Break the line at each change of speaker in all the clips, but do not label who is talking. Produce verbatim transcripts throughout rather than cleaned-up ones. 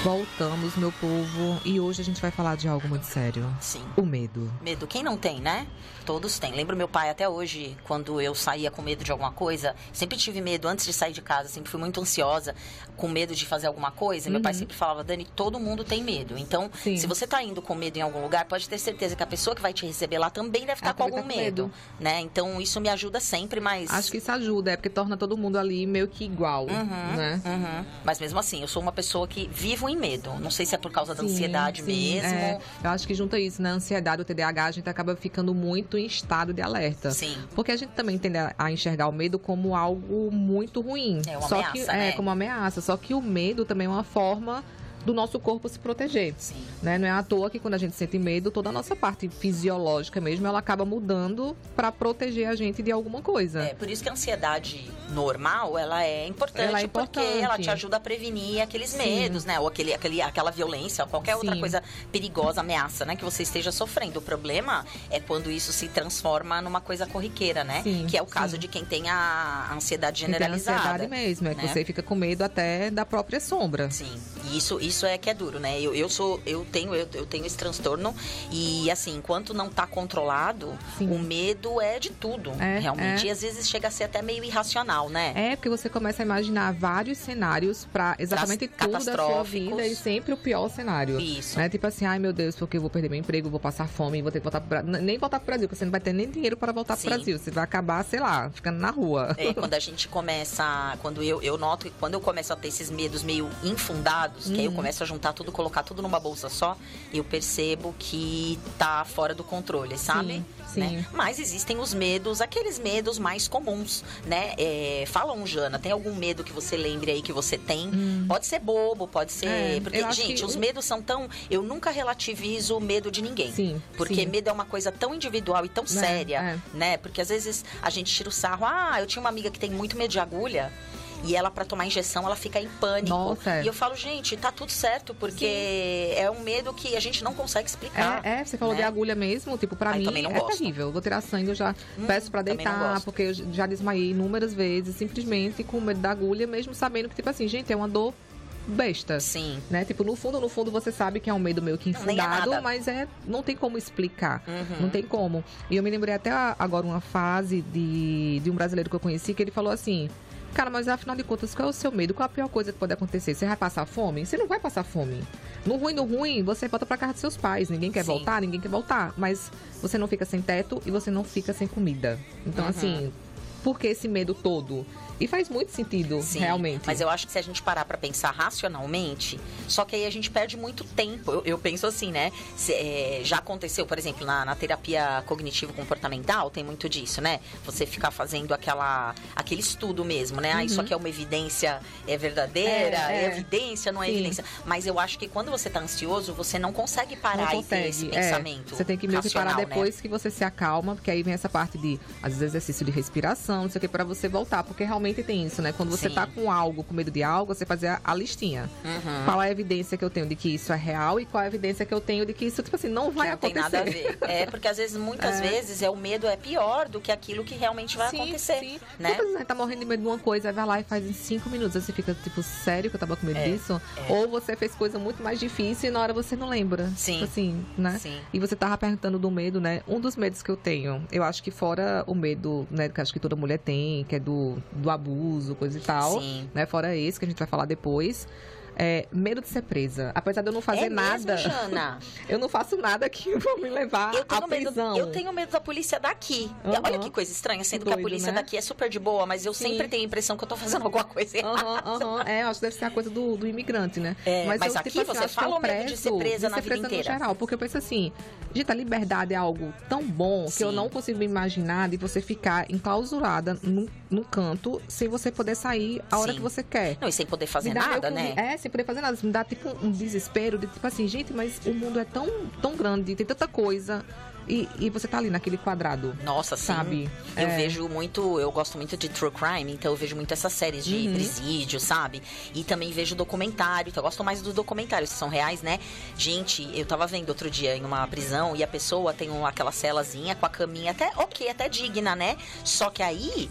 Voltamos, meu povo, e hoje a gente vai falar de algo muito sério.
Sim.
O medo.
Medo. Quem não tem, né? Todos têm. Lembro meu pai até hoje, quando eu saía com medo de alguma coisa, sempre tive medo antes de sair de casa, sempre fui muito ansiosa, com medo de fazer alguma coisa. Uhum. Meu pai sempre falava, Dani, todo mundo tem medo. Então, Sim. se você tá indo com medo em algum lugar, pode ter certeza que a pessoa que vai te receber lá também deve estar com algum tá com medo, medo, né? Então, isso me ajuda sempre, mas...
Acho que isso ajuda, é porque torna todo mundo ali meio que igual,
uhum,
né?
Uhum. Mas mesmo assim, eu sou uma pessoa que vivo em medo. Não sei se é por causa da sim, ansiedade sim, mesmo.
É. Eu acho que junta isso, né? A ansiedade, o T D A H, a gente acaba ficando muito em estado de alerta.
Sim.
Porque a gente também tende a enxergar o medo como algo muito ruim.
É uma
só
ameaça,
que,
né?
É, como uma ameaça. Só que o medo também é uma forma do nosso corpo se proteger.
Sim.
Né? Não é à toa que quando a gente sente medo, toda a nossa parte fisiológica mesmo, ela acaba mudando para proteger a gente de alguma coisa.
É, por isso que a ansiedade normal, ela é importante,
ela é importante.
porque ela te ajuda a prevenir aqueles Sim. medos, né? Ou aquele, aquele, aquela violência, ou qualquer Sim. outra coisa perigosa, ameaça, né? Que você esteja sofrendo. O problema é quando isso se transforma numa coisa corriqueira, né?
Sim.
Que é o caso
Sim.
de quem tem a ansiedade generalizada.
Quem tem a ansiedade mesmo, é que
né?
você fica com medo até da própria sombra.
Sim. E isso, isso é que é duro, né? Eu, eu sou, eu tenho, eu, eu tenho esse transtorno e assim, enquanto não tá controlado, Sim. o medo é de tudo,
é,
realmente.
É.
E às vezes chega a ser até meio irracional, né?
É, porque você começa a imaginar vários cenários pra exatamente tudo da sua vida e sempre o pior cenário.
Isso.
Né? Tipo assim, ai meu Deus, porque eu vou perder meu emprego, vou passar fome, vou ter que voltar pro Brasil. Nem voltar pro Brasil, porque você não vai ter nem dinheiro para voltar Sim. pro Brasil. Você vai acabar, sei lá, ficando na rua.
É, quando a gente começa, quando eu, eu noto que quando eu começo a ter esses medos meio infundados, uhum. que aí eu começo a juntar tudo, colocar tudo numa bolsa só, eu percebo que tá fora do controle, sabe?
Sim, sim.
Né? Mas existem os medos, aqueles medos mais comuns, né? É, falam, Jana, tem algum medo que você lembre aí que você tem? Hum. Pode ser bobo, pode ser...
É,
porque, gente,
que...
os medos são tão... Eu nunca relativizo o medo de ninguém.
Sim,
porque
sim.
medo é uma coisa tão individual e tão
é,
séria,
é.
né? Porque às vezes a gente tira o sarro. Ah, eu tinha uma amiga que tem muito medo de agulha. E ela, pra tomar injeção, ela fica em pânico.
Nossa.
E eu falo, gente, tá tudo certo, porque Sim. é um medo que a gente não consegue explicar.
É, é você falou
né?
de agulha mesmo, tipo, pra
Ai,
mim é
gosto.
terrível. Eu vou tirar sangue, eu já hum, peço pra deitar, porque eu já desmaiei inúmeras vezes, simplesmente com medo da agulha, mesmo sabendo que, tipo assim, gente, é uma dor besta.
Sim.
Né? Tipo, no fundo, no fundo, você sabe que é um medo meio que infundado,
é
mas é, não tem como explicar.
Uhum.
Não tem como. E eu me lembrei até agora uma fase de, de um brasileiro que eu conheci, que ele falou assim... Cara, mas afinal de contas, qual é o seu medo? Qual é a pior coisa que pode acontecer? Você vai passar fome? Você não vai passar fome. No ruim, no ruim, você volta pra casa dos seus pais. Ninguém quer Sim. voltar, ninguém quer voltar. Mas você não fica sem teto e você não fica sem comida. Então, uhum. assim, por que esse medo todo? E faz muito sentido,
Sim,
realmente.
Mas eu acho que se a gente parar pra pensar racionalmente, só que aí a gente perde muito tempo. Eu, eu penso assim, né? Se, é, já aconteceu, por exemplo, na, na terapia cognitivo-comportamental, tem muito disso, né? Você ficar fazendo aquela, aquele estudo mesmo, né? Ah, isso aqui é uma evidência é verdadeira, é, é. é evidência, não é Sim. evidência. Mas eu acho que quando você tá ansioso, você não consegue parar
não
e
consegue.
ter esse
É.
pensamento
Você tem que meio que parar depois,
né?
que você se acalma, porque aí vem essa parte de, às vezes, exercício de respiração, não sei o que, pra você voltar, porque realmente tem isso, né? Quando você Sim. tá com algo, com medo de algo, você fazer a, a listinha.
Uhum.
Qual é a evidência que eu tenho de que isso é real e qual é a evidência que eu tenho de que isso, tipo assim, não vai
que não
acontecer.
Tem nada a ver. É, porque às vezes, muitas é. vezes, é, o medo é pior do que aquilo que realmente vai
sim,
acontecer.
Sim.
Né?
Quantas vezes tá morrendo de medo de uma coisa, aí vai lá e faz em cinco minutos. Aí você fica, tipo, sério que eu tava com medo
é.
disso?
É.
Ou você fez coisa muito mais difícil e na hora você não lembra.
Sim.
Tipo assim, né?
Sim.
E você tava perguntando do medo, né? Um dos medos que eu tenho, eu acho que fora o medo, né, que acho que toda mulher tem, que é do, do abuso, coisa e tal.
Sim.
Né? Fora esse, que a gente vai falar depois. É, medo de ser presa. Apesar de eu não fazer
é
nada.
Mesmo, Jana?
Eu não faço nada que vão me levar
eu tenho
à prisão.
Medo, eu tenho medo da polícia daqui. Uhum. Olha que coisa estranha, sendo Doido, que a polícia
né?
daqui é super de boa, mas eu Sim. sempre tenho a impressão que eu tô fazendo alguma coisa errada.
Uhum, uhum. É, acho que deve ser a coisa do, do imigrante, né?
É, mas
mas
eu,
aqui
tipo,
você
assim, fala o medo de ser presa
de
na
ser
vida
presa
inteira.
No geral, porque eu penso assim, gente, a liberdade é algo tão bom
Sim.
que eu não consigo me imaginar de você ficar enclausurada num, num canto sem você poder sair a hora
Sim.
que você quer.
Não, e sem poder fazer nada, né?
É, sem poder fazer nada. Me dá tipo um desespero de tipo assim, gente, mas o mundo é tão, tão grande, tem tanta coisa. E, e você tá ali naquele quadrado.
Nossa,
sabe?
Sim. Eu
é.
vejo muito, eu gosto muito de true crime, então eu vejo muito essas séries de uhum. presídio, sabe? E também vejo documentário, então eu gosto mais dos documentários, que são reais, né? Gente, eu tava vendo outro dia em uma prisão e a pessoa tem um, aquela celazinha com a caminha até, ok, até digna, né? Só que aí...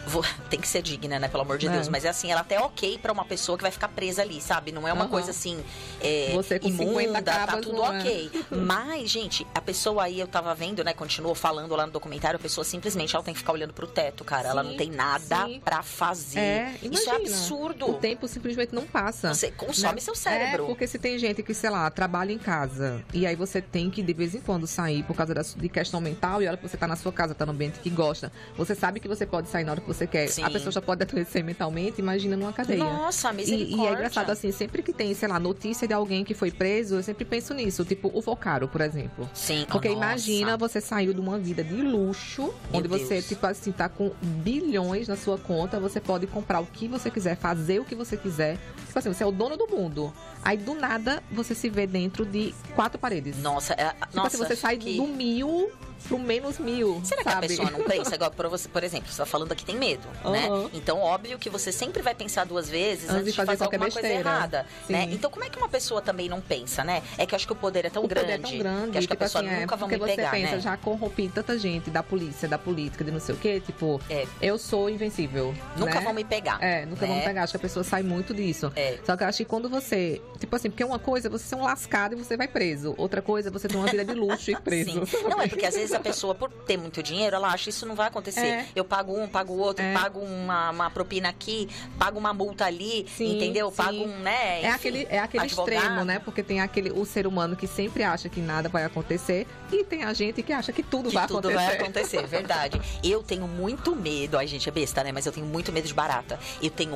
vou, tem que ser digna, né? Pelo amor de é. Deus. Mas é assim, ela até é ok pra uma pessoa que vai ficar presa ali, sabe? Não é uma uhum. coisa assim, é,
Você com
imunda,
cabas,
tá tudo ok. É. Mas, gente, a pessoa aí, eu tava vendo, né? Continuou falando lá no documentário, a pessoa simplesmente ela tem que ficar olhando pro teto, cara. Sim, ela não tem nada sim. pra fazer.
É,
isso é absurdo.
O tempo simplesmente não passa.
Você consome né? seu cérebro.
É, porque se tem gente que, sei lá, trabalha em casa e aí você tem que de vez em quando sair por causa da, de questão mental e olha que você tá na sua casa, tá no ambiente que gosta. Você sabe que você pode sair na hora que você quer. Sim. A pessoa já pode adoecer mentalmente, imagina numa cadeia.
Nossa, misericórdia.
E, e é engraçado assim, sempre que tem, sei lá, notícia de alguém que foi preso, eu sempre penso nisso. Tipo, o Vocaro, por exemplo.
Sim.
Porque
oh,
imagina você saiu de uma vida de luxo, Meu onde
Deus.
você, tipo assim, tá com bilhões na sua conta, você pode comprar o que você quiser, fazer o que você quiser. Tipo assim, você é o dono do mundo. Aí, do nada, você se vê dentro de quatro paredes.
Nossa, é...
Tipo
Nossa,
assim, você sai
que...
do mil pro menos mil,
Será
sabe?
que a pessoa não pensa? Igual, por, você, por exemplo, você tá falando que tem medo, uhum. né? Então, óbvio que você sempre vai pensar duas vezes antes, antes de fazer, fazer alguma besteira. coisa errada, né? Então, como é que uma pessoa também não pensa, né? É que eu acho que o poder é tão
o
grande.
Poder é tão grande.
Que acho que
tipo
a pessoa
assim,
nunca
é,
vai me
você
pegar,
pensa,
né?
já corrompi tanta gente da polícia, da política, de não sei o quê, tipo,
é.
eu sou invencível.
Nunca
né?
vão me pegar.
É, nunca né? vão me pegar. Acho que a pessoa sai muito disso.
É.
Só que eu acho que quando você, tipo assim, porque uma coisa é você ser um lascado e você vai preso. Outra coisa é você ter uma vida de luxo e preso.
Não, é porque às vezes a pessoa, por ter muito dinheiro, ela acha que isso não vai acontecer. É. Eu pago um, pago o outro, é. pago uma, uma propina aqui, pago uma multa ali, sim, entendeu? Sim. Pago um, né? Enfim,
é aquele, é aquele extremo, né? Porque tem aquele, o ser humano que sempre acha que nada vai acontecer e tem a gente que acha que tudo
que
vai
tudo
acontecer.
vai acontecer, verdade. Eu tenho muito medo, a gente é besta, né? Mas eu tenho muito medo de barata. Eu tenho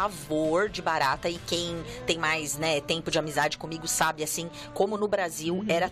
pavor de barata e quem tem mais, né, tempo de amizade comigo sabe, assim, como no Brasil uhum. era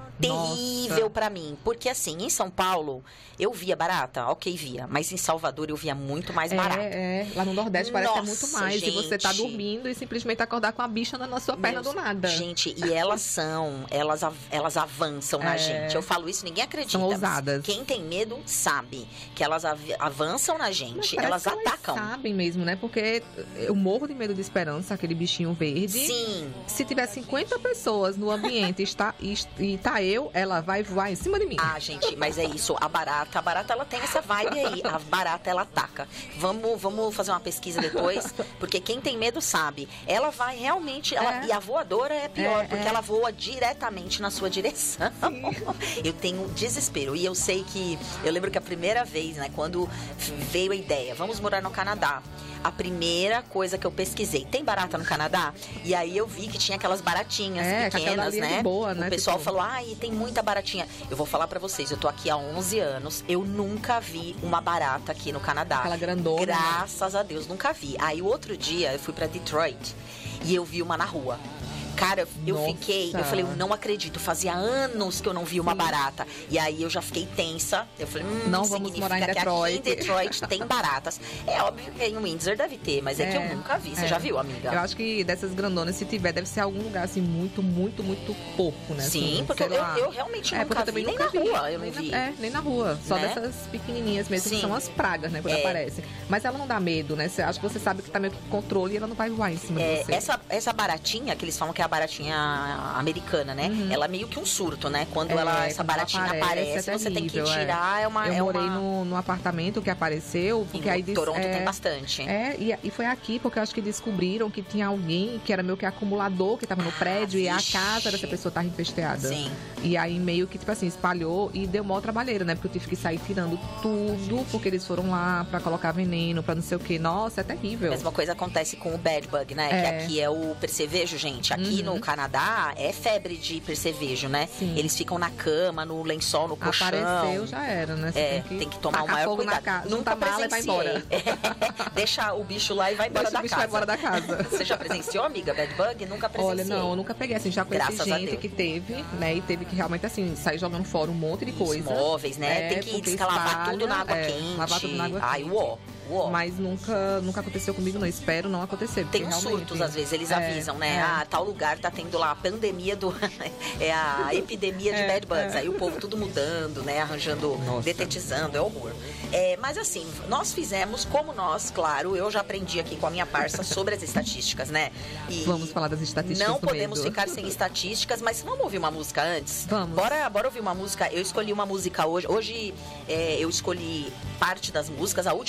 terrível pra mim, porque assim, em São Paulo eu via barata, ok, via, mas em Salvador eu via muito mais barata.
É, é. Lá no Nordeste parece
Nossa,
que é muito mais,
gente.
E você tá dormindo e simplesmente acordar com a bicha na sua perna
Meus,
do nada.
Gente, e elas são, elas, elas avançam é. na gente, eu falo isso, ninguém acredita.
São ousadas.
Quem tem medo sabe que elas av avançam na gente, elas atacam.
Elas sabem mesmo, né, porque eu morro de medo de Esperança, aquele bichinho verde.
Sim.
Se tiver cinquenta pessoas no ambiente e está, e, e tá eu, ela vai voar em cima de mim.
Ah, gente, mas é isso. A barata, a barata, ela tem essa vibe aí. A barata, ela ataca. Vamos, vamos fazer uma pesquisa depois, porque quem tem medo sabe. Ela vai realmente... Ela, é. E a voadora é pior, é, porque é. ela voa diretamente na sua direção. Sim. Eu tenho desespero. E eu sei que... Eu lembro que a primeira vez, né, quando veio a ideia, vamos morar no Canadá. A primeira coisa que eu pesquisei, tem barata no Canadá? E aí eu vi que tinha aquelas baratinhas é, pequenas, né?
Boa, né?
O pessoal
tipo...
falou, ai, tem muita baratinha. Eu vou falar pra vocês, eu tô aqui há onze anos, eu nunca vi uma barata aqui no Canadá.
Aquela grandona.
Graças né? a Deus, nunca vi. Aí o outro dia eu fui pra Detroit e eu vi uma na rua. Cara, eu Nossa. fiquei, eu falei, eu não acredito, fazia anos que eu não vi uma Sim. barata. E aí eu já fiquei tensa. Eu falei, hum,
não vamos morar em Detroit.
Que aqui em Detroit tem baratas. É óbvio que em Windsor deve ter, mas é, é que eu nunca vi. Você é. já viu, amiga?
Eu acho que dessas grandonas, se tiver, deve ser algum lugar assim muito, muito, muito pouco, né?
Sim,
assim,
porque eu, eu realmente é, nunca vi, nem na vi. rua eu não vi.
É, nem na rua. Só
né?
dessas pequenininhas mesmo,
Sim.
que são as pragas, né? Quando é. aparecem. Mas ela não dá medo, né? Você acha que você sabe que tá meio que controle e ela não vai voar em cima
é,
de você.
Essa, essa baratinha, que eles falam que é a baratinha americana, né? Uhum. Ela é meio que um surto, né? Quando
é,
ela, essa
quando
baratinha
aparece,
aparece,
é
você tem que
terrível,
tirar. É, é uma.
Eu
é
morei
uma...
no, no apartamento que apareceu. Porque
em
aí
Toronto
é,
tem bastante.
É, e, e foi aqui porque eu acho que descobriram que tinha alguém que era meio que acumulador, que tava no prédio, ah, e a casa dessa pessoa tava infestada.
Sim.
E aí meio que, tipo assim, espalhou e deu mó trabalheira, né? Porque eu tive que sair tirando tudo, porque eles foram lá pra colocar veneno, pra não sei o quê. Nossa, é terrível.
A mesma coisa acontece com o bed bug, né? É. Que aqui é o percevejo, gente. Aqui uhum. no Canadá é febre de percevejo, né?
Sim.
Eles ficam na cama, no lençol, no colchão.
Apareceu, já era, né? Você
é,
tem que,
tem que tomar o maior cuidado.
Ca... Nunca mala e vai embora.
É. Deixa o bicho lá e vai embora
Deixa
da
o bicho
casa.
Vai embora da casa.
Você já presenciou, amiga, bed bug? Nunca presenciei.
Olha, não, eu nunca peguei, assim, já conheci
Graças
gente que teve, né? E teve que realmente, assim, sair jogando fora um monte de coisa.
Os móveis, né?
É,
tem que descalavar tudo na água
é,
quente.
Lavar tudo na água
Ai,
quente.
uó. Uou.
Mas nunca, nunca aconteceu comigo, não. Espero não acontecer.
Tem uns surtos, às vezes, eles é, avisam, né? É. Ah, tal lugar tá tendo lá a pandemia do... é a epidemia de é, bed bugs. É. Aí o povo tudo mudando, né? Arranjando, Nossa. detetizando, é horror. É, mas assim, nós fizemos como nós, claro, eu já aprendi aqui com a minha parça sobre as estatísticas, né?
E vamos falar das estatísticas
não
do
podemos
medo.
ficar sem estatísticas, mas vamos ouvir uma música antes?
Vamos.
Bora, bora ouvir uma música. Eu escolhi uma música hoje. Hoje é, eu escolhi parte das músicas. A última música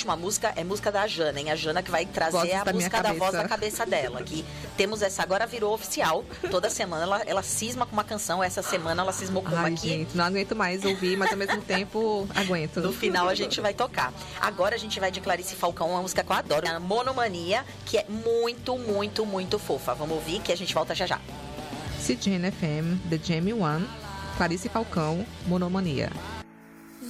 música é música da Jana, hein? A Jana que vai trazer
Vozes
a
da
música
minha
da voz
cabeça.
da cabeça dela. Que temos essa, agora virou oficial. Toda semana ela, ela cisma com uma canção. Essa semana ela cismou com uma
Ai,
aqui.
gente, não aguento mais ouvir, mas ao mesmo tempo aguento.
No final a gente vai tocar. Agora a gente vai de Clarice Falcão, uma música que eu adoro, a Monomania, que é muito, muito, muito fofa. Vamos ouvir que a gente volta já já.
C G N F M, The Jamie One, Clarice Falcão, Monomania.